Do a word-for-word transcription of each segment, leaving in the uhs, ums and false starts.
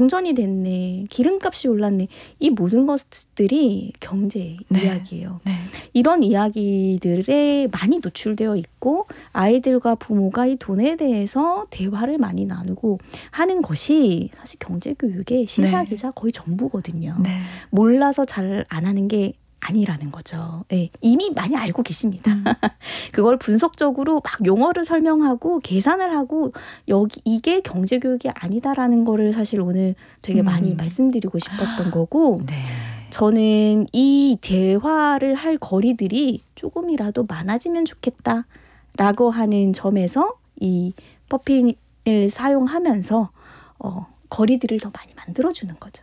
정전이 됐네, 기름값이 올랐네, 이 모든 것들이 경제 네. 이야기예요. 네. 이런 이야기들에 많이 노출되어 있고 아이들과 부모가 이 돈에 대해서 대화를 많이 나누고 하는 것이 사실 경제교육의 시작이자 네. 거의 전부거든요. 네. 몰라서 잘 안 하는 게 아니라는 거죠. 네, 이미 많이 알고 계십니다. 음. 그걸 분석적으로 막 용어를 설명하고 계산을 하고 여기 이게 경제교육이 아니다라는 거를 사실 오늘 되게 음. 많이 말씀드리고 싶었던 거고 네. 저는 이 대화를 할 거리들이 조금이라도 많아지면 좋겠다라고 하는 점에서 이 퍼핀을 사용하면서 어, 거리들을 더 많이 만들어주는 거죠.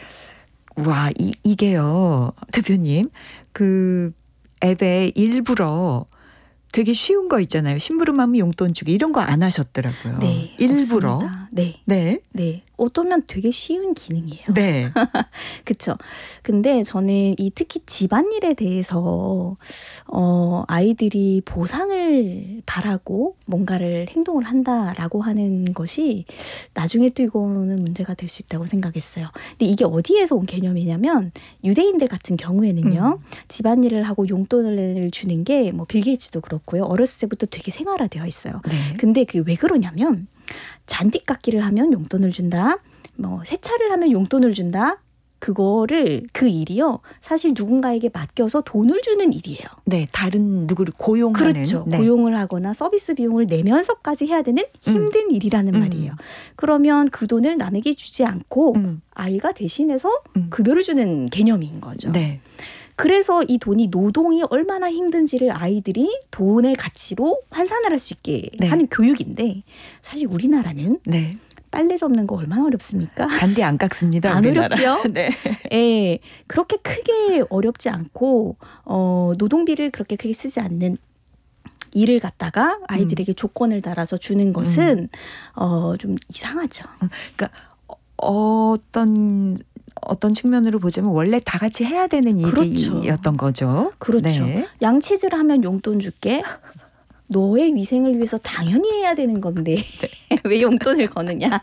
와, 이, 이게요, 대표님, 그 앱에 일부러 되게 쉬운 거 있잖아요. 심부름하면 용돈 주기 이런 거 안 하셨더라고요. 네, 일부러. 없습니다. 네, 네, 네. 어떠면 되게 쉬운 기능이에요. 네, 그렇죠. 근데 저는 이 특히 집안일에 대해서 어, 아이들이 보상을 바라고 뭔가를 행동을 한다라고 하는 것이 나중에 또 이거는 문제가 될 수 있다고 생각했어요. 근데 이게 어디에서 온 개념이냐면 유대인들 같은 경우에는요, 음. 집안일을 하고 용돈을 주는 게 뭐 빌 게이츠도 그렇고요. 어렸을 때부터 되게 생활화되어 있어요. 네. 근데 그게 왜 그러냐면 잔디 깎기를 하면 용돈을 준다. 뭐 세차를 하면 용돈을 준다. 그거를 그 일이요. 사실 누군가에게 맡겨서 돈을 주는 일이에요. 네, 다른 누구를 고용하는. 그렇죠. 네. 고용을 하거나 서비스 비용을 내면서까지 해야 되는 힘든 음. 일이라는 음. 말이에요. 그러면 그 돈을 남에게 주지 않고 음. 아이가 대신해서 음. 급여를 주는 개념인 거죠. 네. 그래서 이 돈이 노동이 얼마나 힘든지를 아이들이 돈의 가치로 환산을 할 수 있게 네. 하는 교육인데 사실 우리나라는 네. 빨래 접는 거 얼마나 어렵습니까? 잔디 안 깎습니다. 안 우리나라. 어렵죠? 네. 네. 그렇게 크게 어렵지 않고 어, 노동비를 그렇게 크게 쓰지 않는 일을 갖다가 아이들에게 음. 조건을 달아서 주는 것은 음. 어, 좀 이상하죠. 그러니까 어떤 어떤 측면으로 보자면 원래 다 같이 해야 되는 일이었던 그렇죠. 거죠. 그렇죠. 네. 양치질 하면 용돈 줄게. 너의 위생을 위해서 당연히 해야 되는 건데 네. 왜 용돈을 거느냐.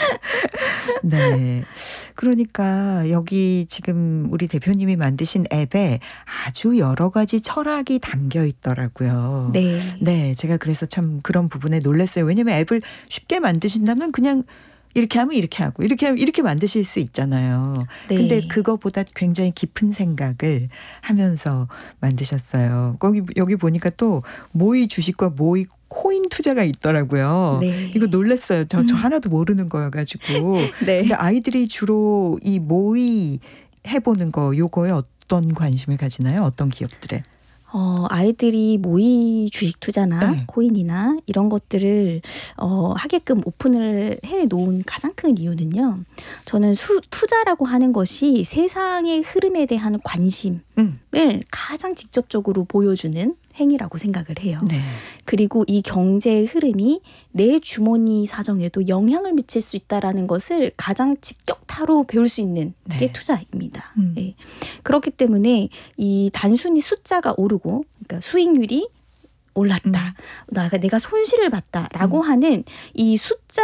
네. 그러니까 여기 지금 우리 대표님이 만드신 앱에 아주 여러 가지 철학이 담겨 있더라고요. 네. 네. 제가 그래서 참 그런 부분에 놀랐어요. 왜냐하면 앱을 쉽게 만드신다면 그냥 이렇게 하면 이렇게 하고 이렇게 하면 이렇게 만드실 수 있잖아요. 네. 근데 그거보다 굉장히 깊은 생각을 하면서 만드셨어요. 거기 여기 보니까 또 모의 주식과 모의 코인 투자가 있더라고요. 네. 이거 놀랐어요. 저, 저 하나도 모르는 거여가지고. 네. 근데 아이들이 주로 이 모의 해보는 거 요거에 어떤 관심을 가지나요? 어떤 기업들에? 어, 아이들이 모의 주식 투자나 네. 코인이나 이런 것들을 어, 하게끔 오픈을 해 놓은 가장 큰 이유는요. 저는 수, 투자라고 하는 것이 세상의 흐름에 대한 관심을 음. 가장 직접적으로 보여주는 행위라고 생각을 해요. 네. 그리고 이 경제의 흐름이 내 주머니 사정에도 영향을 미칠 수 있다는 것을 가장 직격타로 배울 수 있는 네. 게 투자입니다. 음. 네. 그렇기 때문에 이 단순히 숫자가 오르고 그러니까 수익률이 올랐다. 음. 내가 손실을 봤다라고 음. 하는 이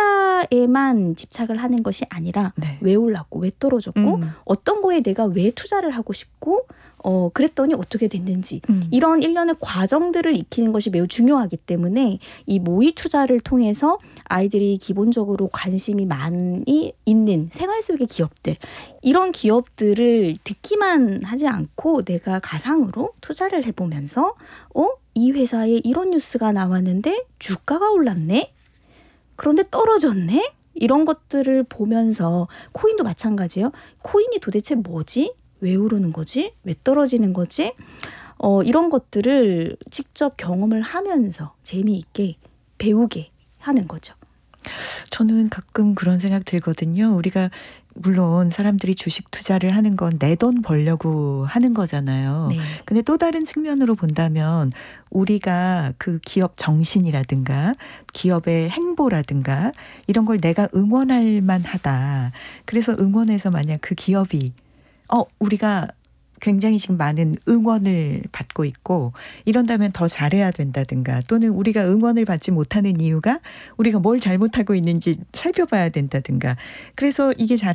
숫자에만 집착을 하는 것이 아니라 네. 왜 올랐고 왜 떨어졌고 음. 어떤 거에 내가 왜 투자를 하고 싶고 어 그랬더니 어떻게 됐는지 음. 이런 일련의 과정들을 익히는 것이 매우 중요하기 때문에 이 모의 투자를 통해서 아이들이 기본적으로 관심이 많이 있는 생활 속의 기업들 이런 기업들을 듣기만 하지 않고 내가 가상으로 투자를 해보면서 어? 이 회사에 이런 뉴스가 나왔는데 주가가 올랐네? 그런데 떨어졌네? 이런 것들을 보면서 코인도 마찬가지예요. 코인이 도대체 뭐지? 왜 오르는 거지? 왜 떨어지는 거지? 어, 이런 것들을 직접 경험을 하면서 재미있게 배우게 하는 거죠. 저는 가끔 그런 생각 들거든요. 우리가 물론 사람들이 주식 투자를 하는 건 내 돈 벌려고 하는 거잖아요. 네. 근데 또 다른 측면으로 본다면 우리가 그 기업 정신이라든가 기업의 행보라든가 이런 걸 내가 응원할 만하다. 그래서 응원해서 만약 그 기업이 어 우리가 굉장히 지금 많은 응원을 받고 있고 이런다면 더 잘해야 된다든가 또는 우리가 응원을 받지 못하는 이유가 우리가 뭘 잘못하고 있는지 살펴봐야 된다든가 그래서 이게 잘